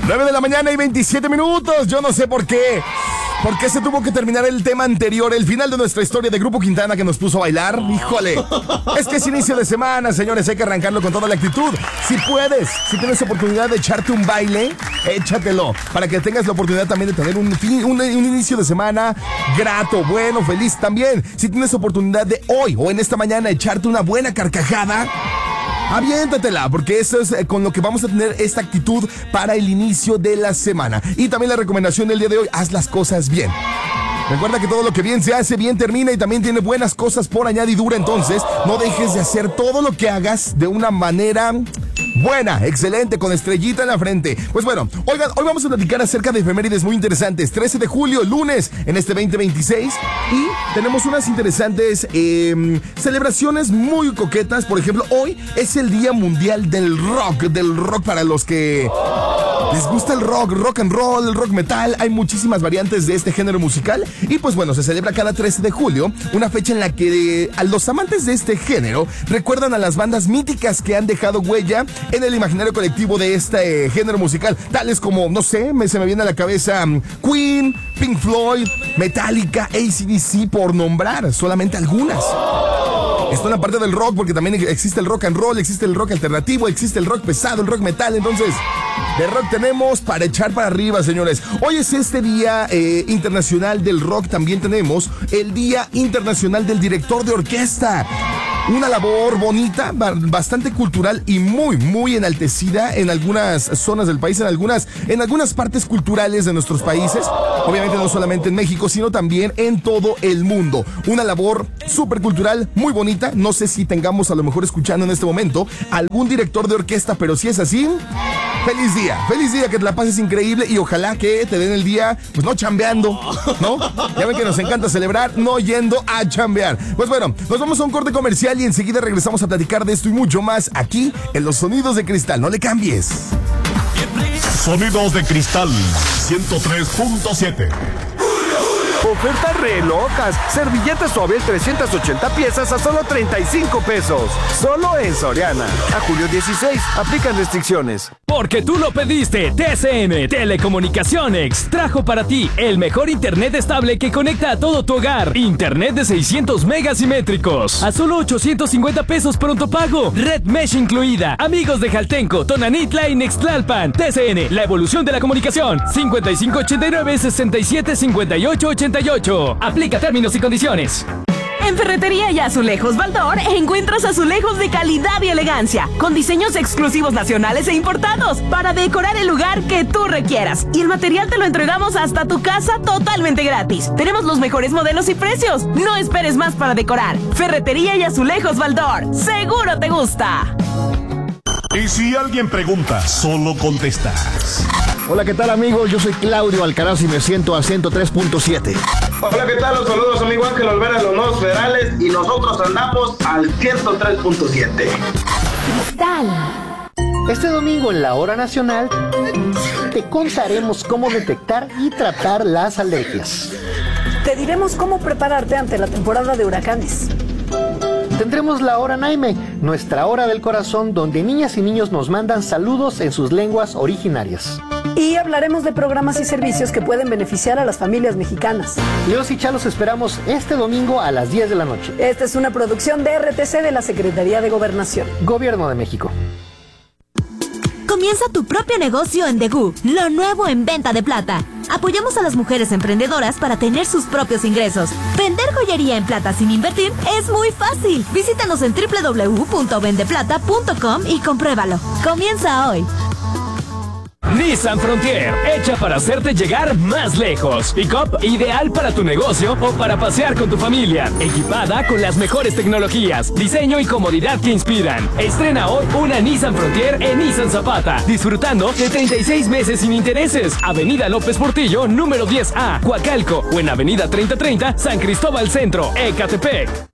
9 de la mañana y 27 minutos. Yo no sé por qué. ¿Por qué se tuvo que terminar el tema anterior, el final de nuestra historia de Grupo Quintana que nos puso a bailar? Híjole, es que es inicio de semana, señores, hay que arrancarlo con toda la actitud. Si puedes, si tienes oportunidad de echarte un baile, échatelo, para que tengas la oportunidad también de tener un inicio de semana grato, bueno, feliz también. Si tienes oportunidad de hoy o en esta mañana echarte una buena carcajada, aviéntatela, porque eso es con lo que vamos a tener esta actitud para el inicio de la semana. Y también la recomendación del día de hoy, haz las cosas bien. Recuerda que todo lo que bien se hace, bien termina y también tiene buenas cosas por añadidura. Entonces, no dejes de hacer todo lo que hagas de una manera buena, excelente, con estrellita en la frente. Pues bueno, oigan, hoy vamos a platicar acerca de efemérides muy interesantes. 13 de julio, lunes, en este 2026. Y tenemos unas interesantes celebraciones muy coquetas. Por ejemplo, hoy es el Día Mundial del rock para los que les gusta el rock and roll, el rock metal. Hay muchísimas variantes de este género musical. Y pues bueno, se celebra cada 13 de julio, una fecha en la que a los amantes de este género recuerdan a las bandas míticas que han dejado huella en el imaginario colectivo de este género musical, tales como, no sé, se me viene a la cabeza Queen, Pink Floyd, Metallica, AC/DC, por nombrar solamente algunas. Esto en la parte del rock, porque también existe el rock and roll, existe el rock alternativo, existe el rock pesado, el rock metal. Entonces, de rock tenemos para echar para arriba, señores. Hoy es este Día Internacional del Rock. También tenemos el Día Internacional del Director de Orquesta. Una labor bonita, bastante cultural y muy enaltecida en algunas zonas del país, en algunas partes culturales de nuestros países. Obviamente no solamente en México, sino también en todo el mundo. Una labor súper cultural, muy bonita. No sé si tengamos a lo mejor escuchando en este momento algún director de orquesta, pero si es así, feliz día, que te la pases increíble y ojalá que te den el día, pues no chambeando, ¿no? Ya ven que nos encanta celebrar, no yendo a chambear. Pues bueno, nos vamos a un corte comercial y enseguida regresamos a platicar de esto y mucho más aquí en Los Sonidos de Cristal. No le cambies. Sonidos de Cristal 103.7. Ofertas re locas. Servilletas Suavel 380 piezas a solo 35 pesos. Solo en Soriana. A julio 16. Aplican restricciones. Porque tú lo pediste, TCN Telecomunicaciones trajo para ti el mejor internet estable que conecta a todo tu hogar. Internet de 600 megas simétricos a solo 850 pesos pronto pago. Red Mesh incluida. Amigos de Jaltenco, Tonanitla y Nextlalpan. TCN, la evolución de la comunicación. 5589-675888. Aplica términos y condiciones. En Ferretería y Azulejos Baldor encuentras azulejos de calidad y elegancia, con diseños exclusivos nacionales e importados, para decorar el lugar que tú requieras. Y el material te lo entregamos hasta tu casa totalmente gratis. Tenemos los mejores modelos y precios. No esperes más para decorar. Ferretería y Azulejos Baldor. ¡Seguro te gusta! Y si alguien pregunta, solo contestas. Hola, ¿qué tal, amigos? Yo soy Claudio Alcaraz y me siento a 103.7. Hola, ¿qué tal? Los saludos, amigo Ángel Olvera de los Nuevos Federales y nosotros andamos al 103.7. Cristal. Este domingo en la Hora Nacional te contaremos cómo detectar y tratar las alergias. Te diremos cómo prepararte ante la temporada de huracanes. Tendremos la Hora Naime, nuestra hora del corazón, donde niñas y niños nos mandan saludos en sus lenguas originarias. Y hablaremos de programas y servicios que pueden beneficiar a las familias mexicanas. Leos y Chalos esperamos este domingo a las 10 de la noche. Esta es una producción de RTC de la Secretaría de Gobernación. Gobierno de México. Comienza tu propio negocio en Degú, lo nuevo en venta de plata. Apoyamos a las mujeres emprendedoras para tener sus propios ingresos. Vender joyería en plata sin invertir es muy fácil. Visítanos en www.vendeplata.com y compruébalo. Comienza hoy. Nissan Frontier, hecha para hacerte llegar más lejos. Pick-up ideal para tu negocio o para pasear con tu familia. Equipada con las mejores tecnologías, diseño y comodidad que inspiran. Estrena hoy una Nissan Frontier en Nissan Zapata, disfrutando de 36 meses sin intereses. Avenida López Portillo, número 10A, Coacalco, o en Avenida 3030, San Cristóbal Centro, Ecatepec.